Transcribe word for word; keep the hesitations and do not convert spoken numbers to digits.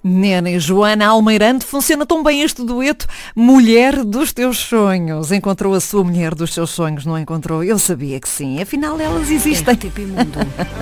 Nena e Joana Almeirante, funciona tão bem este dueto. Mulher dos teus sonhos. Encontrou a sua mulher dos seus sonhos, não encontrou? Eu sabia que sim. Afinal, elas existem. R T P Mundo.